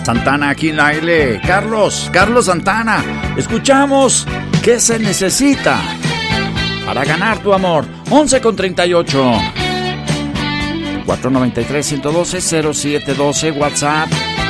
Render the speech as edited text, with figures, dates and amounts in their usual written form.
Santana aquí en la L. Carlos Santana. Escuchamos ¿Qué se necesita para ganar tu amor? 11:38. 493-112-0712 WhatsApp.